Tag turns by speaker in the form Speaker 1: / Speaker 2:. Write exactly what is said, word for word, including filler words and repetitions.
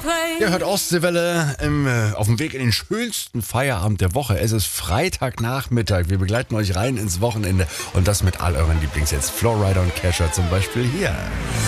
Speaker 1: Ihr hört Ostseewelle im, äh, auf dem Weg in den schönsten Feierabend der Woche. Es ist Freitagnachmittag. Wir begleiten euch rein ins Wochenende und das mit all euren Lieblingshits. Flowrider und Kesha zum Beispiel hier.